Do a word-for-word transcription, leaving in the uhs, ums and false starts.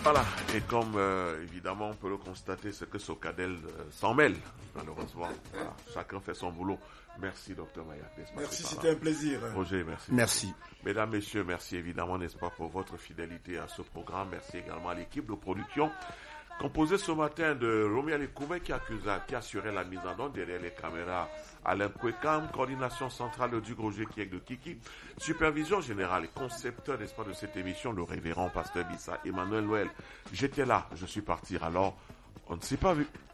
Voilà, et comme euh, évidemment on peut le constater, c'est que Socadel euh, s'en mêle, malheureusement. Voilà, chacun fait son boulot. Merci, docteur Mayak. Merci, c'était un plaisir. Roger, merci. Merci. Mesdames, Messieurs, merci évidemment, n'est-ce pas, pour votre fidélité à ce programme. Merci également à l'équipe de production, composée ce matin de Roméa Lekoume qui, accusa, qui assurait la mise en onde derrière les caméras, Alain Kwekam, coordination centrale du Roger Kiek de Kiki, supervision générale et concepteur, n'est-ce pas, de cette émission, le révérend pasteur Bissa, Emmanuel Noël. J'étais là, je suis parti, alors on ne s'est pas vu.